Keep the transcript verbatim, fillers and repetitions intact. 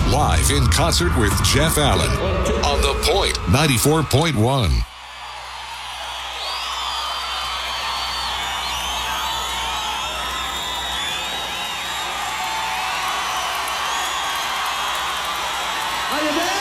Live in concert with Jeff Allen on The Point ninety-four point one. Are you there?